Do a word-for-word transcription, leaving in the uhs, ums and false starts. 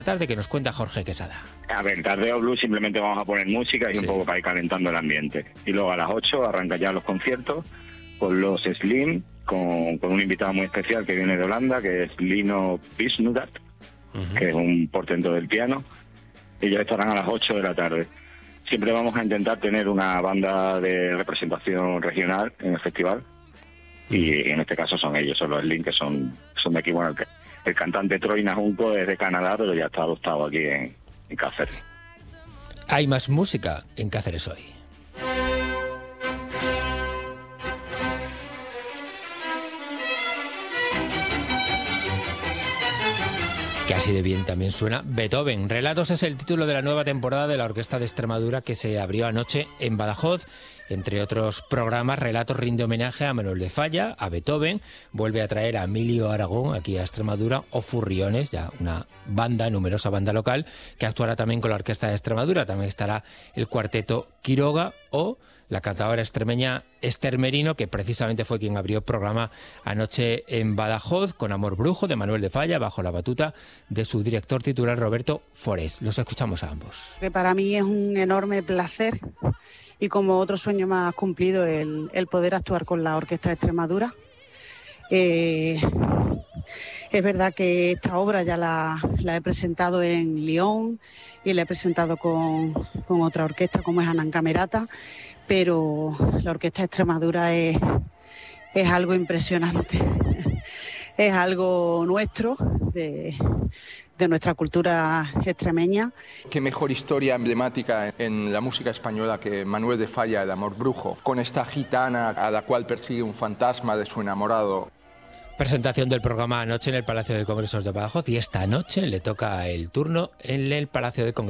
Tarde que nos cuenta Jorge Quesada. A ver, Tardeo Blues simplemente vamos a poner música y sí. un poco para ir calentando el ambiente. Y luego a las ocho arranca ya los conciertos con los Slim, con, con un invitado muy especial que viene de Holanda, que es Lino Bisnudat, uh-huh. que es un portento del piano. Ellos estarán a las ocho de la tarde. Siempre vamos a intentar tener una banda de representación regional en el festival. Uh-huh. Y en este caso son ellos, son los Slim, que son, son de aquí. Bueno, el, el cantante Troy Najunco es de Canadá, pero ya está adoptado aquí en, en Cáceres. Hay más música en Cáceres hoy. Que así de bien también suena Beethoven. Relatos es el título de la nueva temporada de la Orquesta de Extremadura que se abrió anoche en Badajoz. Entre otros programas, Relatos rinde homenaje a Manuel de Falla, a Beethoven, vuelve a traer a Emilio Aragón aquí a Extremadura, o Furriones, ya una banda, numerosa banda local, que actuará también con la Orquesta de Extremadura. También estará el cuarteto Quiroga o la cantadora extremeña Esther Merino, que precisamente fue quien abrió programa anoche en Badajoz, con Amor Brujo de Manuel de Falla, bajo la batuta de su director titular Roberto Forés. Los escuchamos a ambos. Que para mí es un enorme placer y como otro sueño más cumplido el, el poder actuar con la Orquesta de Extremadura. Eh, es verdad que esta obra ya la, la he presentado en Lyon y la he presentado con, con otra orquesta como es Anán Camerata, pero la Orquesta de Extremadura es, es algo impresionante. Es algo nuestro, de, de nuestra cultura extremeña. Qué mejor historia emblemática en la música española que Manuel de Falla, el Amor Brujo, con esta gitana a la cual persigue un fantasma de su enamorado. Presentación del programa anoche en el Palacio de Congresos de Badajoz y esta noche le toca el turno en el Palacio de Congresos.